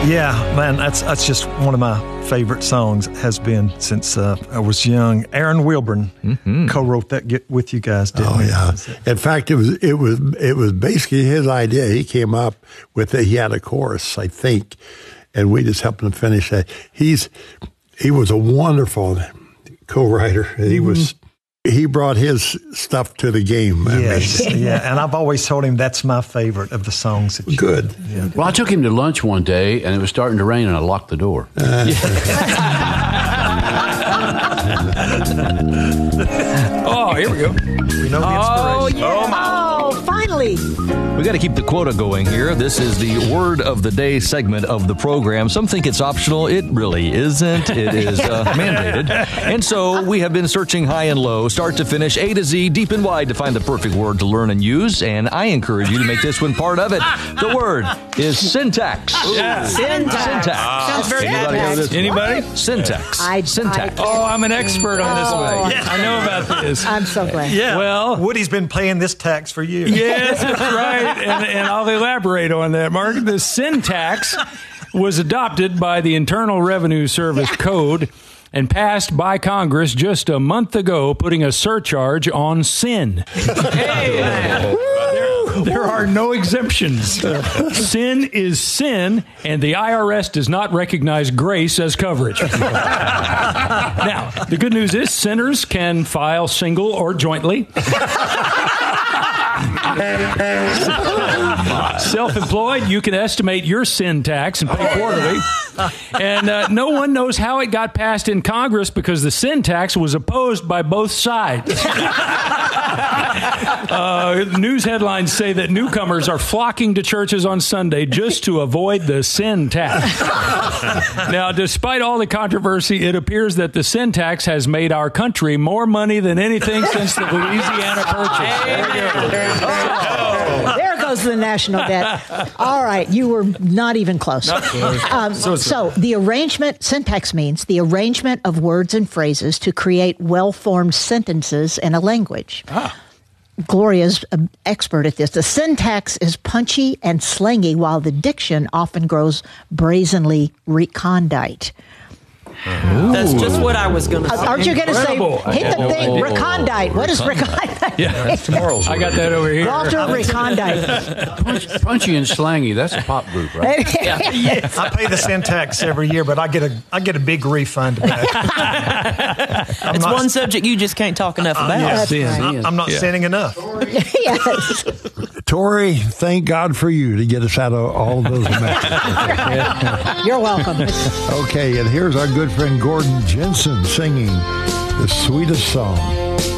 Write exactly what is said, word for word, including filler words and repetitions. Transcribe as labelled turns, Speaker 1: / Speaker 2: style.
Speaker 1: Yeah, man, that's that's just one of my favorite songs. Has been since uh, I was young. Aaron Wilburn mm-hmm. co-wrote that get with you guys. Didn't
Speaker 2: oh
Speaker 1: he?
Speaker 2: yeah. In fact, it was it was it was basically his idea. He came up with it. He had a chorus, I think, and we just helped him finish that. He's he was a wonderful co-writer. He mm-hmm. was. He brought his stuff to the game.
Speaker 1: Yes, I mean. yeah, and I've always told him that's my favorite of the songs. That you
Speaker 2: Good.
Speaker 1: Yeah.
Speaker 3: Well, I took him to lunch one day, and it was starting to rain, and I locked the door. Uh.
Speaker 4: Oh, here we go.
Speaker 1: We know the
Speaker 5: Oh,
Speaker 1: inspiration.
Speaker 5: yeah. Oh, finally.
Speaker 6: We got to keep the quota going here. This is the Word of the Day segment of the program. Some think it's optional. It really isn't. It is uh, mandated. And so we have been searching high and low, start to finish, A to Z, deep and wide to find the perfect word to learn and use. And I encourage you to make this one part of it. The word is syntax.
Speaker 4: Yeah.
Speaker 5: Syntax.
Speaker 6: Syntax.
Speaker 5: Sounds very
Speaker 6: Anybody know this?
Speaker 4: Anybody?
Speaker 6: Syntax.
Speaker 5: I-
Speaker 6: Syntax.
Speaker 5: I-
Speaker 4: Oh, I'm an expert on this
Speaker 5: Oh.
Speaker 4: one. I know about this.
Speaker 5: I'm so glad.
Speaker 1: Yeah.
Speaker 4: Well-
Speaker 1: Woody's been playing this tax for years.
Speaker 4: Yes, that's right. And, and I'll elaborate on that, Mark. The syntax was adopted by the Internal Revenue Service Code and passed by Congress just a month ago, putting a surcharge on sin. Hey, there, there are no exemptions. Sin is sin, and the I R S does not recognize grace as coverage. Now, the good news is sinners can file single or jointly. Self-employed, you can estimate your sin tax and pay quarterly. And uh, no one knows how it got passed in Congress because the sin tax was opposed by both sides. uh, news headlines say that newcomers are flocking to churches on Sunday just to avoid the sin tax. Now, despite all the controversy, it appears that the sin tax has made our country more money than anything since the Louisiana Purchase. There you go.
Speaker 5: There goes the national debt. All right, you were not even close. Um, so the arrangement, syntax means the arrangement of words and phrases to create well-formed sentences in a language. Ah. Gloria's an expert at this. The syntax is punchy and slangy, while the diction often grows brazenly recondite.
Speaker 7: Ooh. That's just what I was going to say.
Speaker 5: Uh, aren't you going to say, hit the
Speaker 6: no
Speaker 5: thing,
Speaker 6: idea.
Speaker 5: recondite? What is recondite?
Speaker 6: Yeah, that's tomorrow's
Speaker 4: I got that over here.
Speaker 5: Walter Recondite.
Speaker 3: Punch, punchy and slangy, that's a pop group, right?
Speaker 1: Yes. I pay the syntax every year, but I get a I get a big refund back.
Speaker 7: It's not, one subject you just can't talk enough about.
Speaker 1: Yes,
Speaker 5: That's right.
Speaker 1: I, I'm not
Speaker 4: Yeah.
Speaker 1: sinning enough.
Speaker 5: Yes.
Speaker 2: Tori, thank God for you to get us out of all of those messes.
Speaker 5: You're welcome.
Speaker 2: Okay, and here's our good friend Gordon Jensen singing the sweetest song.